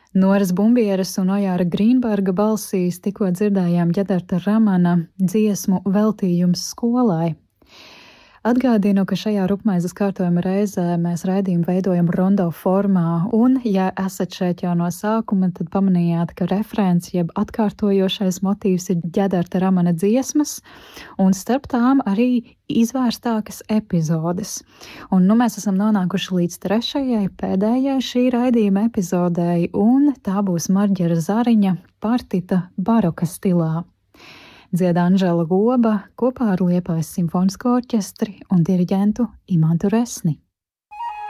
Noras Bumbieras un Ojāra Grīnberga balsīs tikko dzirdējām Ģedarta Ramana dziesmu Veltījums skolai. Atgādinu, ka šajā rupmaizes kārtojuma reizē mēs raidījumu veidojam rondo formā, un, ja esat šeit jau no sākuma, tad pamanījāt, ka referents jeb atkārtojošais motīvs ir Ģedarta Ramana dziesmas, un starp tām arī izvērstākas epizodes. Un nu mēs esam nonākuši līdz 3. pēdējai šī raidījuma epizodei, un tā būs Marģera Zariņa partita baroka stilā. Dzied Anžela Goba kopā ar Liepājas simfonisko orķestri un diriģentu Imantu Resni.